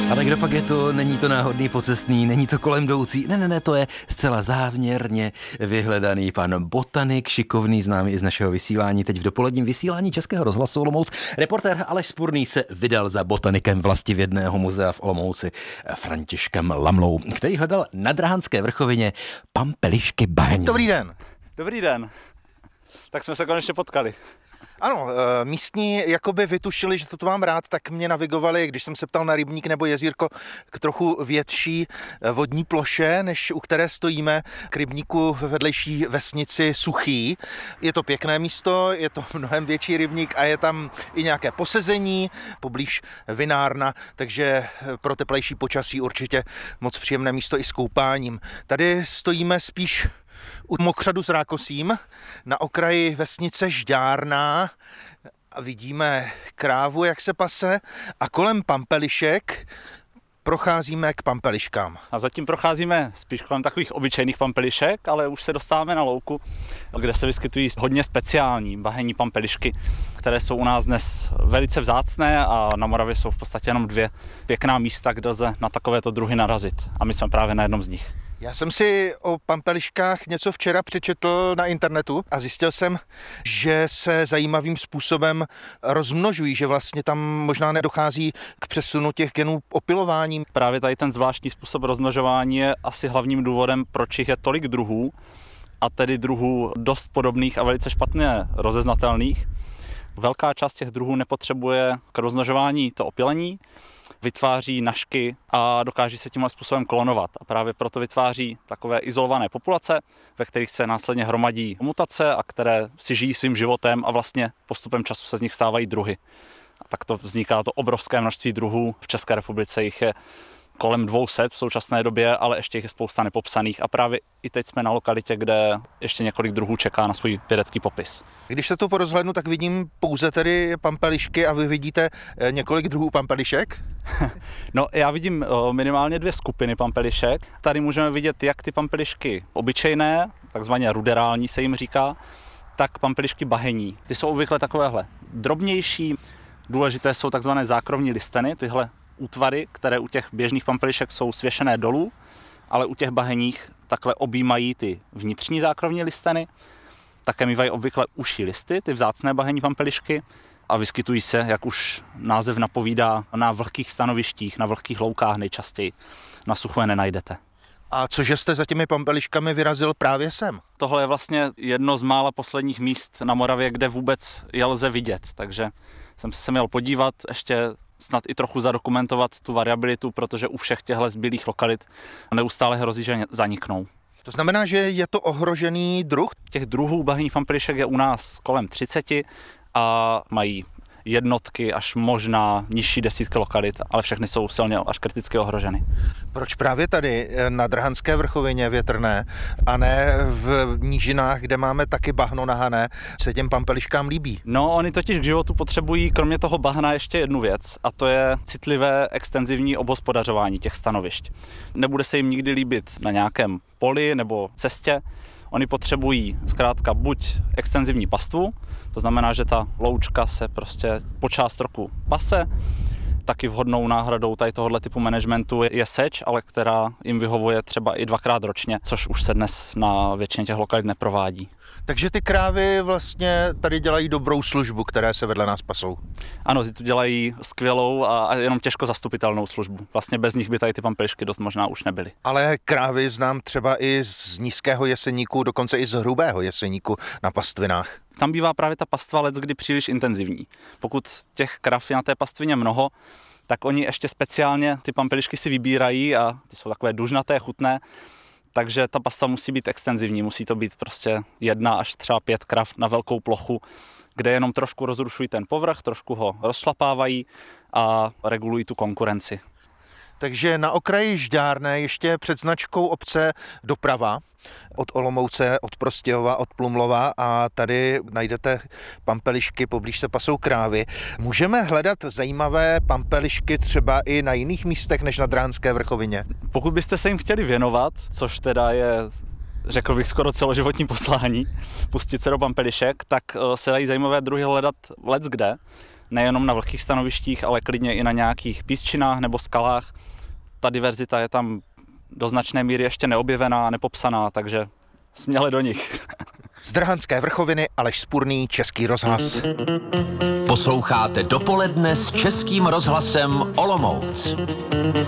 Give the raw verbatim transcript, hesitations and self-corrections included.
Ale kdo pak je to? Není to náhodný pocestný, není to kolem jdoucí, ne, ne, ne, to je zcela záměrně vyhledaný pan botanik, šikovný, známý i z našeho vysílání, teď v dopoledním vysílání Českého rozhlasu Olomouc. Reportér Aleš Spurný se vydal za botanikem vlastivědného muzea v Olomouci Františkem Lamlou, který hledal na Drahanské vrchovině pampelišky bahení. Dobrý den. Dobrý den. Tak jsme se konečně potkali. Ano, místní jakoby vytušili, že to tu mám rád, tak mě navigovali, když jsem se ptal na rybník nebo jezírko, k trochu větší vodní ploše, než u které stojíme, k rybníku ve vedlejší vesnici Suchý. Je to pěkné místo, je to mnohem větší rybník a je tam i nějaké posezení, poblíž vinárna, takže pro teplejší počasí určitě moc příjemné místo i s koupáním. Tady stojíme spíš u mokřadu s rákosím na okraji vesnice Žďárná a vidíme krávu, jak se pase, a kolem pampelišek procházíme k pampeliškám. A zatím procházíme spíš kolem takových obyčejných pampelišek, ale už se dostáváme na louku, kde se vyskytují hodně speciální bahenní pampelišky, které jsou u nás dnes velice vzácné a na Moravě jsou v podstatě jenom dvě pěkná místa, kde lze na takovéto druhy narazit. A my jsme právě na jednom z nich. Já jsem si o pampeliškách něco včera přečetl na internetu a zjistil jsem, že se zajímavým způsobem rozmnožují, že vlastně tam možná nedochází k přesunu těch genů opylováním. Právě tady ten zvláštní způsob rozmnožování je asi hlavním důvodem, proč jich je tolik druhů, a tedy druhů dost podobných a velice špatně rozeznatelných. Velká část těch druhů nepotřebuje k rozmnožování to opylení, vytváří nažky a dokáží se tímhle způsobem klonovat. A právě proto vytváří takové izolované populace, ve kterých se následně hromadí mutace a které si žijí svým životem a vlastně postupem času se z nich stávají druhy. A tak to vzniká to obrovské množství druhů. V České republice jich je kolem dvě stě v současné době, ale ještě jich je spousta nepopsaných a právě i teď jsme na lokalitě, kde ještě několik druhů čeká na svůj vědecký popis. Když se tu porozhlédnu, tak vidím pouze tedy pampelišky a vy vidíte několik druhů pampelišek? No, já vidím minimálně dvě skupiny pampelišek. Tady můžeme vidět jak ty pampelišky obyčejné, takzvaně ruderální se jim říká, tak pampelišky bahenní. Ty jsou obvykle takovéhle drobnější, důležité jsou takzvané zákrovní listeny, tyhle útvary, které u těch běžných pampelišek jsou svěšené dolů, ale u těch bahenních takhle objímají ty vnitřní zákrovní listeny. Také mývají obvykle uší listy, ty vzácné bahenní pampelišky, a vyskytují se, jak už název napovídá, na vlhkých stanovištích, na vlhkých loukách nejčastěji. Na suchu je nenajdete. A cože jste za těmi pampeliškami vyrazil právě sem? Tohle je vlastně jedno z mála posledních míst na Moravě, kde vůbec je lze vidět, takže jsem se měl podívat, ještě snad i trochu zadokumentovat tu variabilitu, protože u všech těchto zbylých lokalit neustále hrozí, že zaniknou. To znamená, že je to ohrožený druh? Těch druhů bahenních pampelišek je u nás kolem třicet a mají jednotky až možná nižší desítky lokalit, ale všechny jsou silně až kriticky ohroženy. Proč právě tady na Drahanské vrchovině větrné a ne v nížinách, kde máme taky bahno nahané, se těm pampeliškám líbí? No, oni totiž k životu potřebují kromě toho bahna ještě jednu věc, a to je citlivé extenzivní obhospodařování těch stanovišť. Nebude se jim nikdy líbit na nějakém poli nebo cestě. Oni potřebují zkrátka buď extenzivní pastvu, to znamená, že ta loučka se prostě po část roku pase. Taky vhodnou náhradou tady tohoto typu managementu je seč, ale která jim vyhovuje třeba i dvakrát ročně, což už se dnes na většině těch lokalit neprovádí. Takže ty krávy vlastně tady dělají dobrou službu, které se vedle nás pasou. Ano, ty tu dělají skvělou a jenom těžko zastupitelnou službu. Vlastně bez nich by tady ty pampelišky dost možná už nebyly. Ale krávy znám třeba i z nízkého jeseníku, dokonce i z hrubého jeseníku na pastvinách. Tam bývá právě ta pastva leckdy příliš intenzivní. Pokud těch krav je na té pastvině mnoho, tak oni ještě speciálně ty pampelišky si vybírají a ty jsou takové dužnaté, chutné, takže ta pastva musí být extenzivní, musí to být prostě jedna až třeba pět krav na velkou plochu, kde jenom trošku rozrušují ten povrch, trošku ho rozšlapávají a regulují tu konkurenci. Takže na okraji Žďárné ještě před značkou obce doprava od Olomouce, od Prostějova, od Plumlova a tady najdete pampelišky, poblíž se pasou krávy. Můžeme hledat zajímavé pampelišky třeba i na jiných místech než na Drahanské vrchovině? Pokud byste se jim chtěli věnovat, což teda je, řekl bych, skoro celoživotní poslání, pustit se do pampelišek, tak se dají zajímavé druhy hledat leckde. nejenom na vlhkých stanovištích, ale klidně i na nějakých písčinách nebo skalách. Ta diverzita je tam do značné míry ještě neobjevená, nepopsaná, takže směle do nich. Z Drhanské vrchoviny Aleš Spurný, Český rozhlas. Posloucháte Dopoledne s Českým rozhlasem Olomouc.